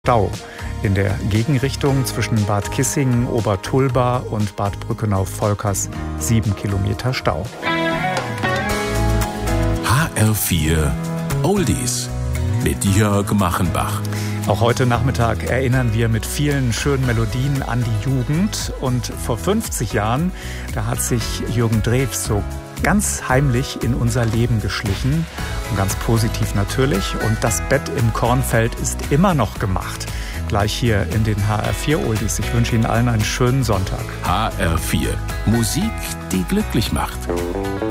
Stau. In der Gegenrichtung zwischen Bad Kissingen, Obertulba und Bad Brückenau-Volkers 7 Kilometer Stau. HR4 Oldies mit Jörg Machenbach. Auch heute Nachmittag erinnern wir mit vielen schönen Melodien an die Jugend. Und vor 50 Jahren, da hat sich Jürgen Drews so ganz heimlich in unser Leben geschlichen. Und ganz positiv natürlich. Und das Bett im Kornfeld ist immer noch gemacht. Gleich hier in den HR4 Oldies. Ich wünsche Ihnen allen einen schönen Sonntag. HR4 Musik, die glücklich macht.